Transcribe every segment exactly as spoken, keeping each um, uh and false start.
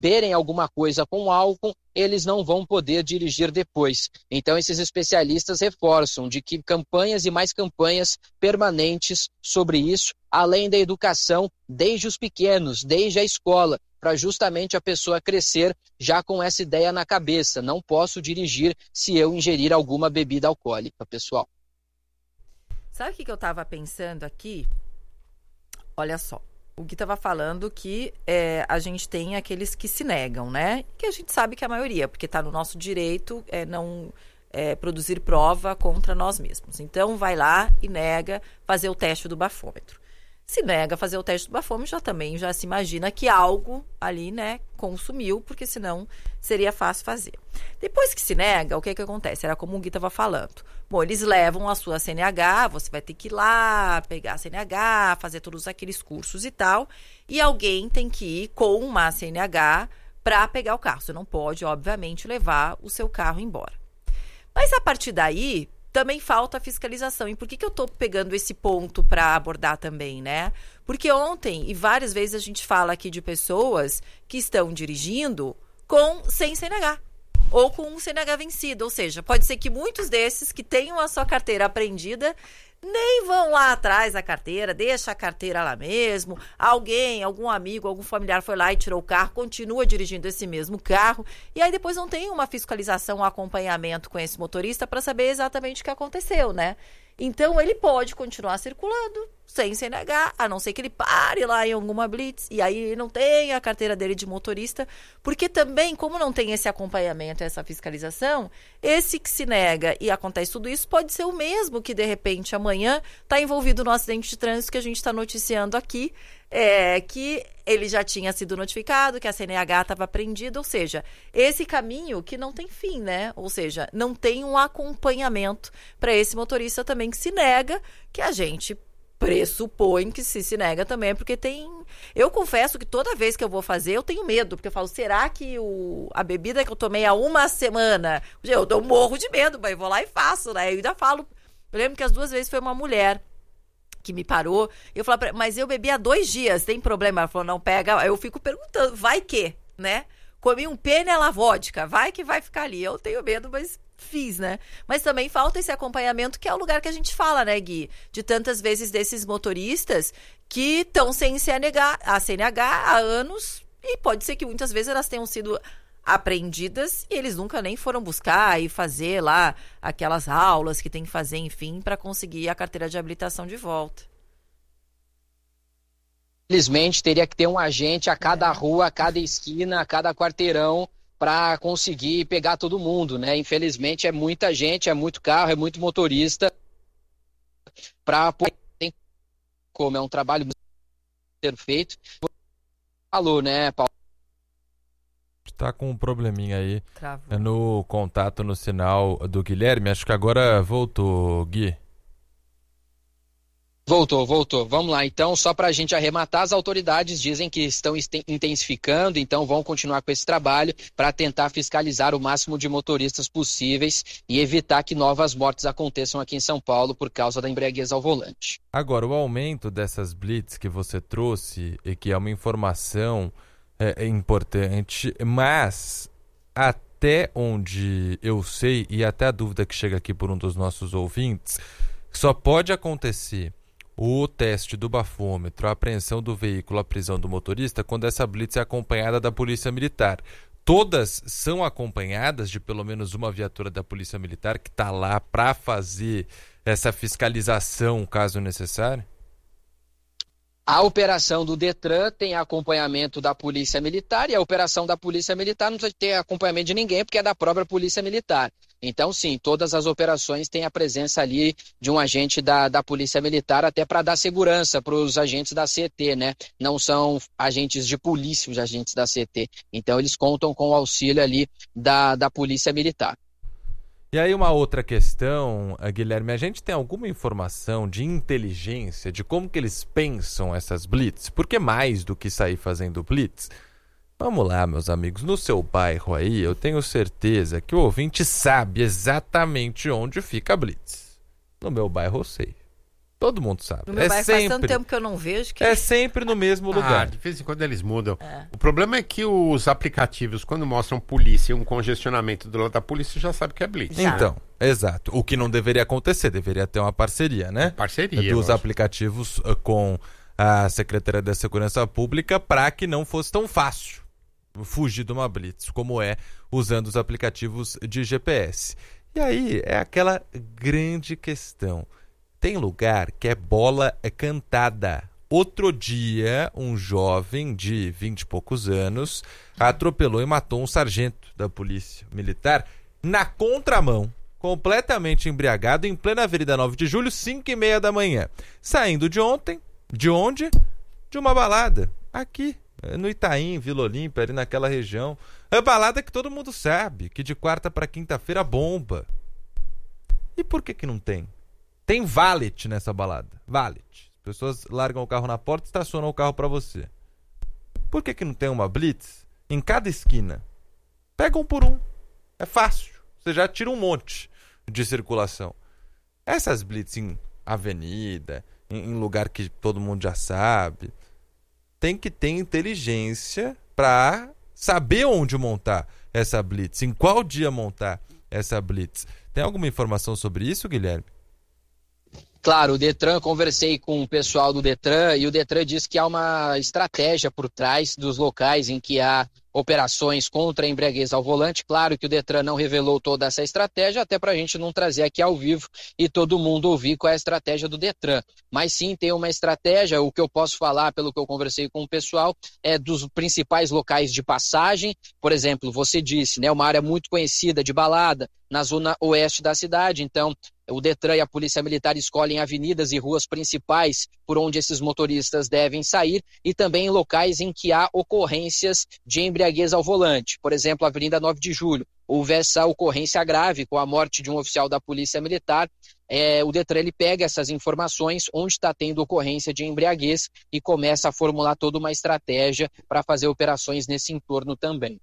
beberem alguma coisa com álcool, eles não vão poder dirigir depois. Então, esses especialistas reforçam de que campanhas e mais campanhas permanentes sobre isso, além da educação desde os pequenos, desde a escola, para justamente a pessoa crescer já com essa ideia na cabeça. Não posso dirigir se eu ingerir alguma bebida alcoólica, pessoal. Sabe o que eu estava pensando aqui? Olha só. O Gui estava falando que é, a gente tem aqueles que se negam, né? Que a gente sabe que é a maioria, porque está no nosso direito é, não é, produzir prova contra nós mesmos. Então, vai lá e nega fazer o teste do bafômetro. Se nega fazer o teste do bafômetro, já também já se imagina que algo ali, né, consumiu, porque senão seria fácil fazer. Depois que se nega, o que que acontece? Era como o Gui estava falando. Bom, eles levam a sua C N H, você vai ter que ir lá, pegar a C N H, fazer todos aqueles cursos e tal, e alguém tem que ir com uma C N H para pegar o carro. Você não pode, obviamente, levar o seu carro embora. Mas a partir daí, também falta a fiscalização. E por que que eu estou pegando esse ponto para abordar também, né? Porque ontem, e várias vezes a gente fala aqui de pessoas que estão dirigindo com sem C N H. Ou com um C N H vencido. Ou seja, pode ser que muitos desses que tenham a sua carteira apreendida nem vão lá atrás da carteira, deixa a carteira lá mesmo. Alguém, algum amigo, algum familiar foi lá e tirou o carro, continua dirigindo esse mesmo carro. E aí depois não tem uma fiscalização, um acompanhamento com esse motorista para saber exatamente o que aconteceu, né? Então ele pode continuar circulando sem C N H, a não ser que ele pare lá em alguma blitz, e aí ele não tem a carteira dele de motorista, porque também, como não tem esse acompanhamento, essa fiscalização, esse que se nega e acontece tudo isso, pode ser o mesmo que, de repente, amanhã está envolvido no acidente de trânsito que a gente está noticiando aqui, é, que ele já tinha sido notificado, que a C N H estava apreendida, ou seja, esse caminho que não tem fim, né? Ou seja, não tem um acompanhamento para esse motorista também que se nega, que a gente pressupõe que se se nega também, porque tem... Eu confesso que toda vez que eu vou fazer, eu tenho medo, porque eu falo, será que o... a bebida que eu tomei há uma semana... Eu dou morro de medo, mas eu vou lá e faço, né? Eu ainda falo... Eu lembro que as duas vezes foi uma mulher que me parou, eu falei, mas eu bebi há dois dias, tem problema? Ela falou, não, pega... Eu fico perguntando, vai que, né? Comi um pênel à vodka, vai que vai ficar ali. Eu tenho medo, mas... fiz, né? Mas também falta esse acompanhamento, que é o lugar que a gente fala, né, Gui? De tantas vezes desses motoristas que estão sem C N H, a C N H há anos, e pode ser que muitas vezes elas tenham sido apreendidas e eles nunca nem foram buscar e fazer lá aquelas aulas que tem que fazer, enfim, para conseguir a carteira de habilitação de volta. Infelizmente, teria que ter um agente a cada é. rua, a cada esquina, a cada quarteirão, para conseguir pegar todo mundo, né? Infelizmente é muita gente, é muito carro, é muito motorista para como é um trabalho ser feito. Falou, né, Paulo? Tá com um probleminha aí Travou. no contato no sinal do Guilherme. Acho que agora voltou, Gui. Voltou, voltou. Vamos lá. Então, só para a gente arrematar, as autoridades dizem que estão intensificando, então vão continuar com esse trabalho para tentar fiscalizar o máximo de motoristas possíveis e evitar que novas mortes aconteçam aqui em São Paulo por causa da embriaguez ao volante. Agora, o aumento dessas blitz que você trouxe, e que é uma informação é, é importante, mas até onde eu sei, e até a dúvida que chega aqui por um dos nossos ouvintes, só pode acontecer o teste do bafômetro, a apreensão do veículo, a prisão do motorista, quando essa blitz é acompanhada da Polícia Militar. Todas são acompanhadas de pelo menos uma viatura da Polícia Militar que está lá para fazer essa fiscalização, caso necessário? A operação do Detran tem acompanhamento da Polícia Militar, e a operação da Polícia Militar não precisa ter acompanhamento de ninguém, porque é da própria Polícia Militar. Então, sim, todas as operações têm a presença ali de um agente da, da Polícia Militar, até para dar segurança para os agentes da C E T, né? Não são agentes de polícia os agentes da C E T. Então, eles contam com o auxílio ali da, da Polícia Militar. E aí uma outra questão, Guilherme, a gente tem alguma informação de inteligência de como que eles pensam essas blitz? Porque mais do que sair fazendo blitz, vamos lá, meus amigos, no seu bairro aí, eu tenho certeza que o ouvinte sabe exatamente onde fica a blitz. No meu bairro eu sei. Todo mundo sabe. No meu é bairro sempre, faz tanto tempo que eu não vejo que... É sempre no mesmo lugar. Ah, de vez em quando eles mudam. É. O problema é que os aplicativos, quando mostram polícia e um congestionamento do lado da polícia, já sabe que é blitz. Já. Então, exato. O que não deveria acontecer, deveria ter uma parceria, né? Parceria. Dos aplicativos uh, com a Secretaria da Segurança Pública para que não fosse tão fácil fugir de uma blitz, como é usando os aplicativos de G P S. E aí é aquela grande questão. Tem lugar que é bola cantada. Outro dia, um jovem de vinte e poucos anos atropelou e matou um sargento da Polícia Militar na contramão, completamente embriagado, em plena Avenida nove de Julho, cinco e meia da manhã. Saindo de ontem, de onde? De uma balada, aqui, no Itaim, Vila Olímpia, ali naquela região. É balada que todo mundo sabe, que de quarta para quinta-feira bomba. E por que que não tem? Tem valet nessa balada. Valet. As pessoas largam o carro na porta e estacionam o carro para você. Por que que não tem uma blitz em cada esquina? Pega um por um. É fácil. Você já tira um monte de circulação. Essas blitz em avenida, em lugar que todo mundo já sabe, tem que ter inteligência para saber onde montar essa blitz, em qual dia montar essa blitz. Tem alguma informação sobre isso, Guilherme? Claro, o Detran, conversei com o pessoal do Detran e o Detran diz que há uma estratégia por trás dos locais em que há operações contra a embriaguez ao volante. Claro que o Detran não revelou toda essa estratégia, até para a gente não trazer aqui ao vivo e todo mundo ouvir qual é a estratégia do Detran. Mas sim, tem uma estratégia. O que eu posso falar, pelo que eu conversei com o pessoal, é dos principais locais de passagem. Por exemplo, você disse, né, uma área muito conhecida de balada, na zona oeste da cidade. Então, o Detran e a Polícia Militar escolhem avenidas e ruas principais por onde esses motoristas devem sair e também em locais em que há ocorrências de embriaguez ao volante. Por exemplo, a Avenida nove de Julho. Houve essa ocorrência grave com a morte de um oficial da Polícia Militar. É, o Detran ele pega essas informações onde está tendo ocorrência de embriaguez e começa a formular toda uma estratégia para fazer operações nesse entorno também.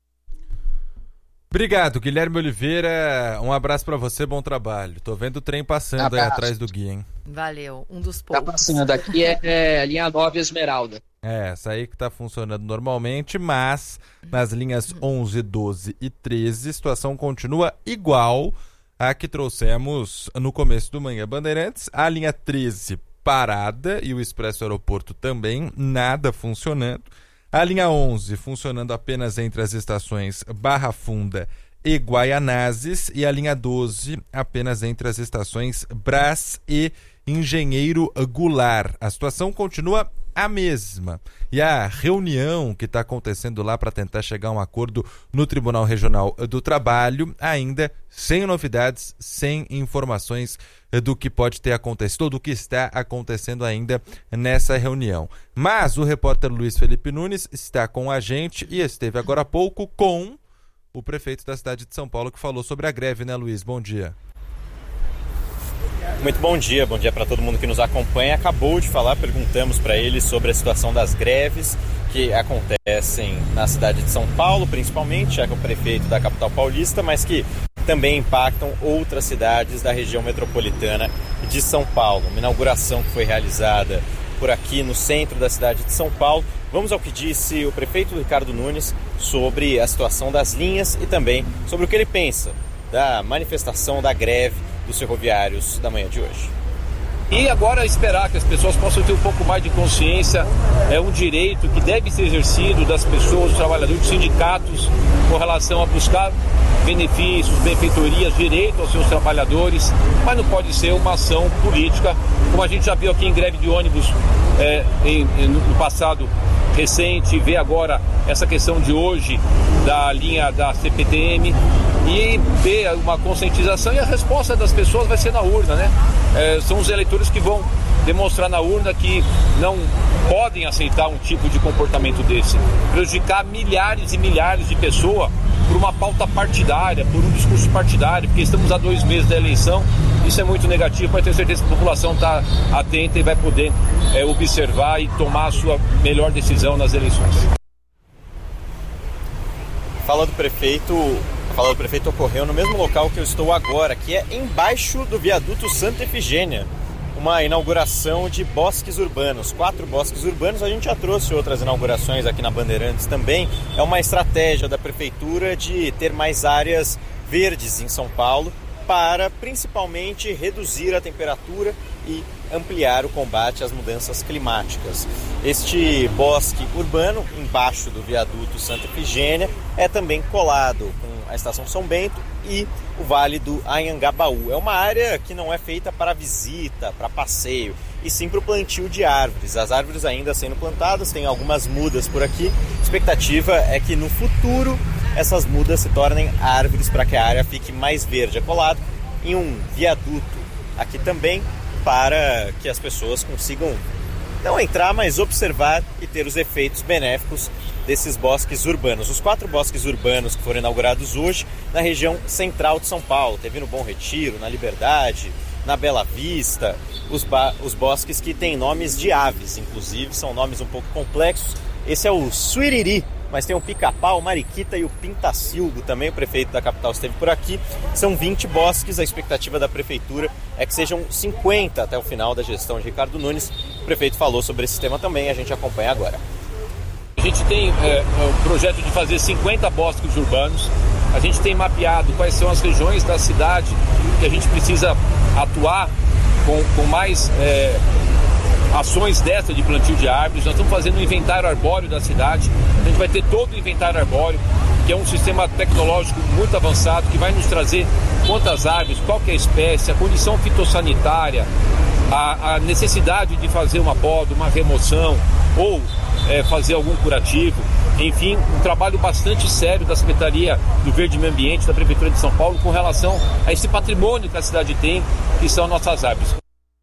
Obrigado, Guilherme Oliveira. Um abraço pra você, bom trabalho. Tô vendo o trem passando Abraço. aí atrás do guia, hein? Valeu, um dos Tá poucos. passando aqui é, é a linha nove Esmeralda. É, essa aí que tá funcionando normalmente, mas nas linhas onze, doze e treze, a situação continua igual à que trouxemos no começo do Manhã Bandeirantes. A linha treze parada e o Expresso Aeroporto também, nada funcionando. A linha onze funcionando apenas entre as estações Barra Funda e Guaianazes e a linha doze apenas entre as estações Brás e Engenheiro Goulart. A situação continua a mesma. E a reunião que está acontecendo lá para tentar chegar a um acordo no Tribunal Regional do Trabalho, ainda sem novidades, sem informações do que pode ter acontecido ou do que está acontecendo ainda nessa reunião. Mas o repórter Luiz Felipe Nunes está com a gente e esteve agora há pouco com o prefeito da cidade de São Paulo que falou sobre a greve, né, Luiz? Bom dia. Muito bom dia, bom dia para todo mundo que nos acompanha. Acabou de falar, perguntamos para ele sobre a situação das greves que acontecem na cidade de São Paulo, principalmente, já que é o prefeito da capital paulista, mas que também impactam outras cidades da região metropolitana de São Paulo. Uma inauguração que foi realizada por aqui no centro da cidade de São Paulo. Vamos ao que disse o prefeito Ricardo Nunes sobre a situação das linhas e também sobre o que ele pensa da manifestação da greve dos ferroviários da manhã de hoje. E agora esperar que as pessoas possam ter um pouco mais de consciência, é um direito que deve ser exercido das pessoas, dos trabalhadores, dos sindicatos, com relação a buscar benefícios, benfeitorias, direito aos seus trabalhadores, mas não pode ser uma ação política, como a gente já viu aqui em greve de ônibus é, em, em, no passado recente, vê agora essa questão de hoje da linha da C P T M e ver uma conscientização, e a resposta das pessoas vai ser na urna, né? É, são os eleitores que vão demonstrar na urna que não podem aceitar um tipo de comportamento desse, prejudicar milhares e milhares de pessoas por uma pauta partidária, por um discurso partidário, porque estamos a dois meses da eleição. Isso é muito negativo, mas tenho certeza que a população está atenta e vai poder é, observar e tomar a sua melhor decisão nas eleições. Fala do prefeito, a fala do prefeito ocorreu no mesmo local que eu estou agora, que é embaixo do viaduto Santa Efigênia, uma inauguração de bosques urbanos, quatro bosques urbanos. A gente já trouxe outras inaugurações aqui na Bandeirantes também. É uma estratégia da prefeitura de ter mais áreas verdes em São Paulo para principalmente reduzir a temperatura e ampliar o combate às mudanças climáticas. Este bosque urbano, embaixo do viaduto Santa Efigênia, é também colado com a Estação São Bento e o Vale do Anhangabaú. É uma área que não é feita para visita, para passeio, e sim para o plantio de árvores. As árvores ainda sendo plantadas, tem algumas mudas por aqui. A expectativa é que no futuro essas mudas se tornem árvores para que a área fique mais verde. É colado em um viaduto aqui também para que as pessoas consigam não entrar, mas observar e ter os efeitos benéficos desses bosques urbanos. Os quatro bosques urbanos que foram inaugurados hoje na região central de São Paulo. Teve no Bom Retiro, na Liberdade, na Bela Vista, os, ba- os bosques que têm nomes de aves, inclusive, são nomes um pouco complexos. Esse é o Suiriri, mas tem o pica-pau, o mariquita e o pintacilgo também. O prefeito da capital esteve por aqui. São vinte bosques, a expectativa da prefeitura é que sejam cinquenta até o final da gestão de Ricardo Nunes. O prefeito falou sobre esse tema também, a gente acompanha agora. A gente tem é, o projeto de fazer cinquenta bosques urbanos. A gente tem mapeado quais são as regiões da cidade que a gente precisa atuar com, com mais é, ações dessa de plantio de árvores. Nós estamos fazendo um inventário arbóreo da cidade. A gente vai ter todo o inventário arbóreo, que é um sistema tecnológico muito avançado, que vai nos trazer quantas árvores, qual que é a espécie, a condição fitossanitária, a, a necessidade de fazer uma poda, uma remoção ou é, fazer algum curativo. Enfim, um trabalho bastante sério da Secretaria do Verde e Meio Ambiente da Prefeitura de São Paulo com relação a esse patrimônio que a cidade tem, que são nossas árvores.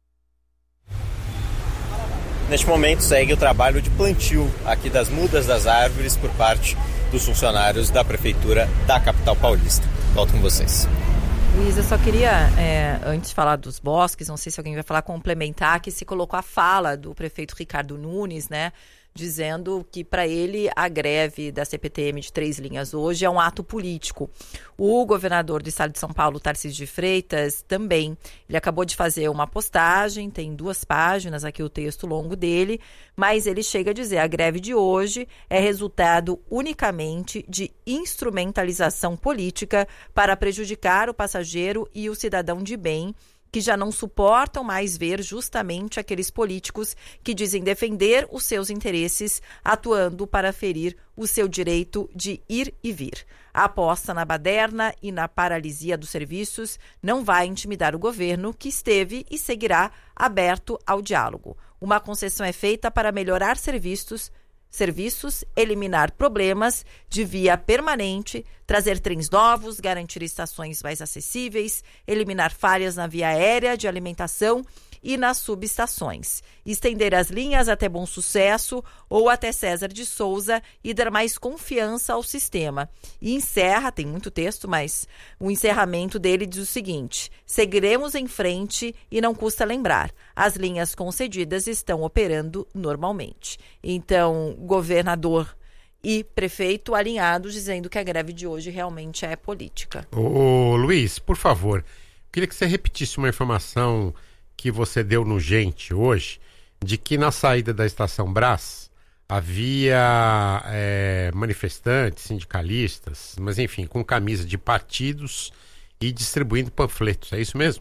Neste momento segue o trabalho de plantio aqui das mudas das árvores por parte dos funcionários da Prefeitura da capital paulista. Volto com vocês. Luiz, eu só queria, é, antes de falar dos bosques, não sei se alguém vai falar, complementar, que se colocou a fala do prefeito Ricardo Nunes, né? Dizendo que, para ele, a greve da C P T M de três linhas hoje é um ato político. O governador do estado de São Paulo, Tarcísio de Freitas, também. Ele acabou de fazer uma postagem, tem duas páginas aqui o texto longo dele, mas ele chega a dizer: a greve de hoje é resultado unicamente de instrumentalização política para prejudicar o passageiro e o cidadão de bem, que já não suportam mais ver justamente aqueles políticos que dizem defender os seus interesses, atuando para ferir o seu direito de ir e vir. A aposta na baderna e na paralisia dos serviços não vai intimidar o governo, que esteve e seguirá aberto ao diálogo. Uma concessão é feita para melhorar serviços, Serviços, eliminar problemas de via permanente, trazer trens novos, garantir estações mais acessíveis, eliminar falhas na via aérea de alimentação e nas subestações, estender as linhas até Bom Sucesso ou até César de Souza e dar mais confiança ao sistema. E encerra, tem muito texto, mas o encerramento dele diz o seguinte: seguiremos em frente e não custa lembrar, as linhas concedidas estão operando normalmente. Então, governador e prefeito alinhados, dizendo que a greve de hoje realmente é política. Ô, Luiz, por favor, queria que você repetisse uma informação que você deu no Gente hoje, de que na saída da Estação Brás havia é, manifestantes, sindicalistas, mas enfim, com camisa de partidos e distribuindo panfletos. É isso mesmo?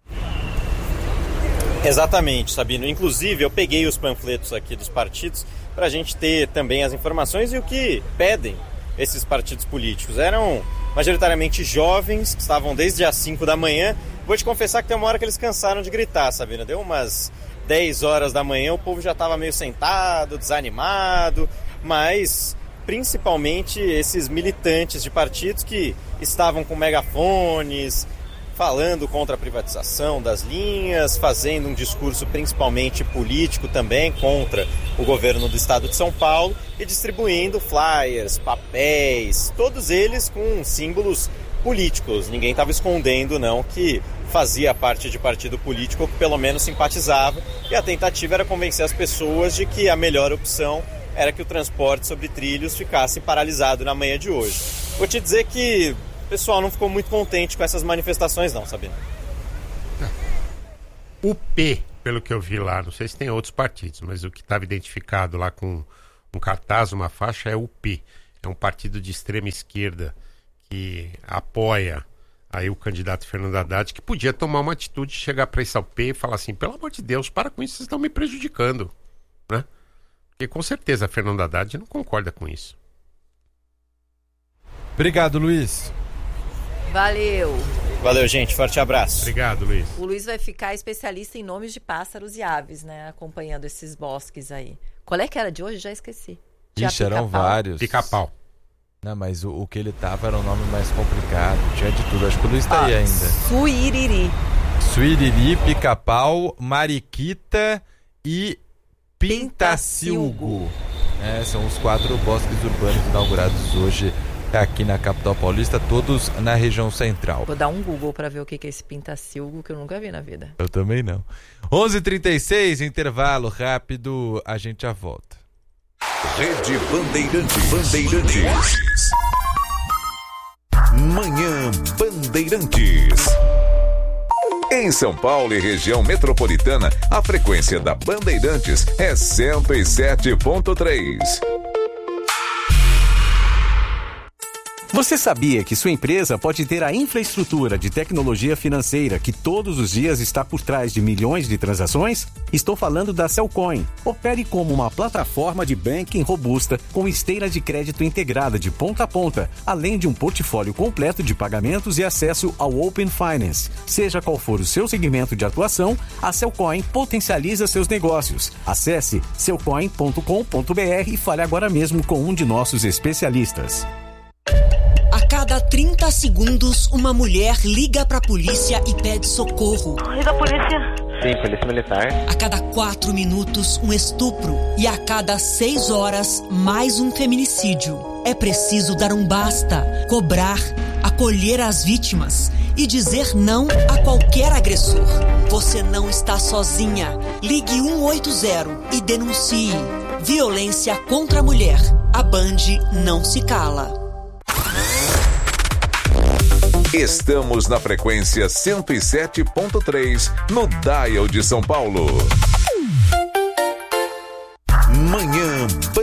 Exatamente, Sabino. Inclusive, eu peguei os panfletos aqui dos partidos para a gente ter também as informações e o que pedem esses partidos políticos. Eram majoritariamente jovens, que estavam desde as cinco da manhã. Vou te confessar que tem uma hora que eles cansaram de gritar, Sabina. Deu umas dez horas da manhã, o povo já estava meio sentado, desanimado, mas principalmente esses militantes de partidos que estavam com megafones, falando contra a privatização das linhas, fazendo um discurso principalmente político também contra o governo do estado de São Paulo e distribuindo flyers, papéis, todos eles com símbolos políticos. Ninguém estava escondendo, não, que fazia parte de partido político ou que pelo menos simpatizava, e a tentativa era convencer as pessoas de que a melhor opção era que o transporte sobre trilhos ficasse paralisado na manhã de hoje. Vou te dizer que o pessoal não ficou muito contente com essas manifestações não, Sabino. O P pelo que eu vi lá, não sei se tem outros partidos, mas o que estava identificado lá com um cartaz, uma faixa, é o P. É um partido de extrema esquerda que apoia aí o candidato Fernando Haddad, que podia tomar uma atitude de chegar para esse P e falar assim, pelo amor de Deus, para com isso, vocês estão me prejudicando, né? Porque com certeza a Fernando Haddad não concorda com isso. Obrigado, Luiz. Valeu. Valeu, gente. Forte abraço. Obrigado, Luiz. O Luiz vai ficar especialista em nomes de pássaros e aves, né? Acompanhando esses bosques aí. Qual é que era de hoje? Já esqueci. Tinha Ixi, eram pica-pau. vários. Pica-pau. Não, mas o, o que ele tava era um nome mais complicado. Tinha de tudo. Acho que o Luiz tá Ah, aí ainda. Suiriri. Suiriri, pica-pau, mariquita e pintacilgo. É, são os quatro bosques urbanos inaugurados hoje aqui na capital paulista, todos na região central. Vou dar um Google pra ver o que é esse pintacilgo que eu nunca vi na vida. Eu também não. onze e trinta e seis, intervalo rápido, a gente já volta. Rede Bandeirantes. Bandeirantes. Manhã Bandeirantes. Em São Paulo e região metropolitana, a frequência da Bandeirantes é cento e sete ponto três. Você sabia que sua empresa pode ter a infraestrutura de tecnologia financeira que todos os dias está por trás de milhões de transações? Estou falando da Cellcoin. Opere como uma plataforma de banking robusta com esteira de crédito integrada de ponta a ponta, além de um portfólio completo de pagamentos e acesso ao Open Finance. Seja qual for o seu segmento de atuação, a Cellcoin potencializa seus negócios. Acesse cellcoin ponto com ponto b r e fale agora mesmo com um de nossos especialistas. A cada trinta segundos, uma mulher liga pra polícia e pede socorro. Liga a polícia. Sim, polícia militar. A cada quatro minutos, um estupro. E a cada seis horas, mais um feminicídio. É preciso dar um basta, cobrar, acolher as vítimas e dizer não a qualquer agressor. Você não está sozinha. Ligue um oito zero e denuncie. Violência contra a mulher. A Band não se cala. Estamos na frequência cento e sete ponto três, no Dial de São Paulo.